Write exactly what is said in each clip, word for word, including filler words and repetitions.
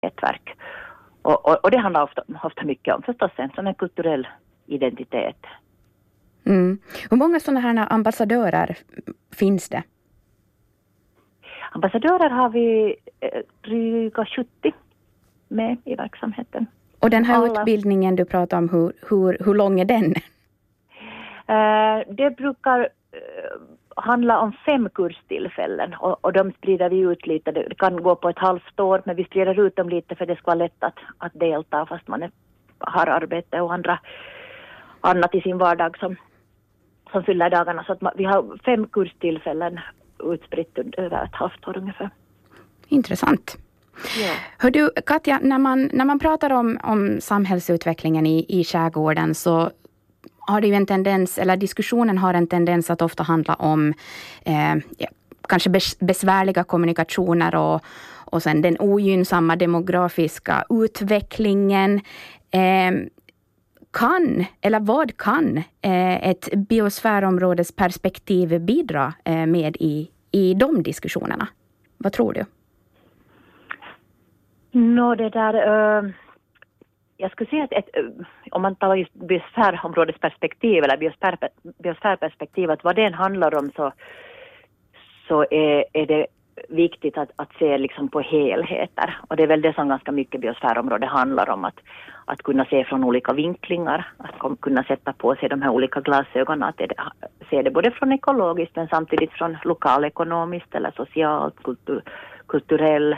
nätverk. Och, och, och det handlar ofta, ofta mycket om förstås en sån här kulturell identitet. Mm. Hur många sådana här ambassadörer finns det? Ambassadörer har vi eh, dryga sjuttio med i verksamheten. Och den här Alla. utbildningen du pratar om, hur, hur, hur lång är den? Eh, det brukar eh, handla om fem kurstillfällen och, och de sprider vi ut lite. Det kan gå på ett halvt år, men vi sprider ut dem lite för det ska vara lätt att, att delta fast man är, har arbete och andra annat i sin vardag som, som fyller dagarna. Så att man, vi har fem kurstillfällen utspritt över ett halvt år ungefär. Intressant. Ja. Hör du, Katja, när man, när man pratar om, om samhällsutvecklingen i, i skärgården så har det ju en tendens, eller diskussionen har en tendens att ofta handla om eh, ja, kanske bes, besvärliga kommunikationer och, och sen den ogynnsamma demografiska utvecklingen. Eh, kan, eller vad kan eh, ett biosfärområdes perspektiv bidra eh, med i, i de diskussionerna? Vad tror du? Nå, det där, uh, jag skulle säga att ett, uh, om man tar just biosfärområdets perspektiv eller biosfär, biosfärperspektivet, vad det handlar om så, så är, är det viktigt att, att se liksom på helheter. Och det är väl det som ganska mycket biosfärområde handlar om, att, att kunna se från olika vinklingar, att kunna sätta på sig de här olika glasögonen, att det, se det både från ekologiskt men samtidigt från lokalekonomiskt eller socialt, kultur, kulturell,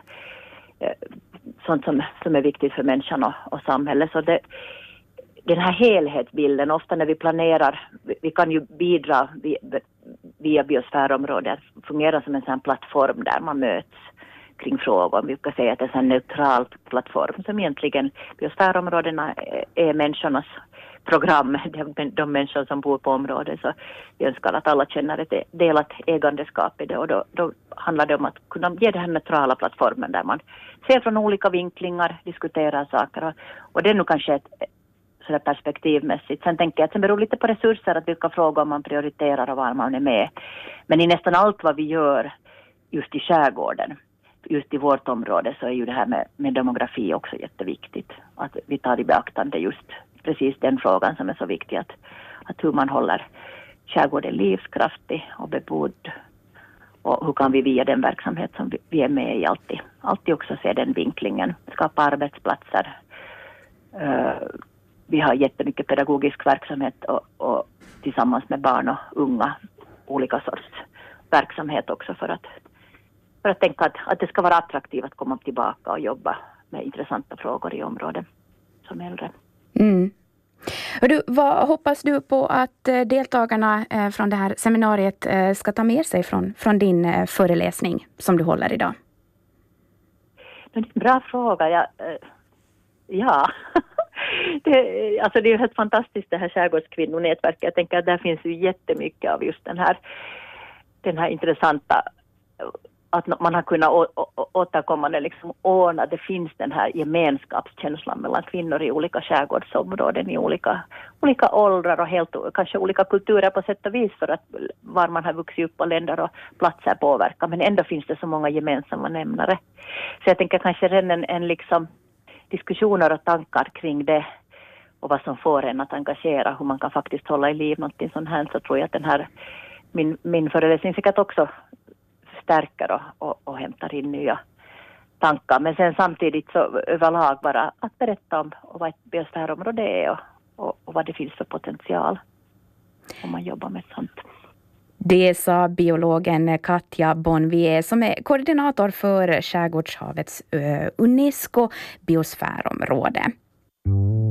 sånt som, som är viktigt för människan och, och samhället. Så det, den här helhetsbilden, ofta när vi planerar, vi, vi kan ju bidra via, via biosfärområdet, fungera som en sån plattform där man möts kring frågor. Vi kan säga att det är en neutral plattform som egentligen biosfärområdena är, är människornas program, de, de människor som bor på området. Så vi önskar att alla känner ett delat ägandeskap i det, och då, då handlar det om att kunna ge den här neutrala plattformen där man ser från olika vinklingar, diskuterar saker, och, och det är nog kanske ett sådär perspektivmässigt. Sen tänker jag att det beror lite på resurser, att vilka frågor man prioriterar och var man är med. Men i nästan allt vad vi gör just i skärgården, just i vårt område, så är ju det här med, med demografi också jätteviktigt. Att vi tar i beaktande just precis den frågan som är så viktig, att, att hur man håller skärgården livskraftig och bebodd, och hur kan vi via den verksamhet som vi, vi är med i alltid, alltid också se den vinklingen, skapa arbetsplatser. Uh, vi har jättemycket pedagogisk verksamhet och, och tillsammans med barn och unga olika sorts verksamhet också för att, för att tänka att, att det ska vara attraktivt att komma tillbaka och jobba med intressanta frågor i området som äldre. Mm. Du, vad hoppas du på att deltagarna från det här seminariet ska ta med sig från, från din föreläsning som du håller idag? Det är en bra fråga. Ja, ja. det, alltså det är helt fantastiskt det här skärgårdskvinnonätverket. Jag tänker att där finns ju jättemycket av just den här, den här intressanta, att man har kunnat å, å, återkomma det liksom ordna, det finns den här gemenskapskänslan mellan kvinnor i olika skärgårdsområden, i olika, olika åldrar och helt, kanske olika kulturer på sätt och vis, för att var man har vuxit upp och länder och platser påverkar, men ändå finns det så många gemensamma nämnare. Så jag tänker kanske redan en, en liksom diskussioner och tankar kring det och vad som får en att engagera, hur man kan faktiskt hålla i liv någonting sånt här, så tror jag att den här, min, min föreläsning säkert också stärker och, och, och hämtar in nya tankar. Men sen samtidigt så överlag bara att berätta om vad ett biosfärområde är och, och, och vad det finns för potential om man jobbar med sånt. Det sa biologen Katja Bonvier som är koordinator för Skärgårdshavets uh, UNESCO biosfärområde.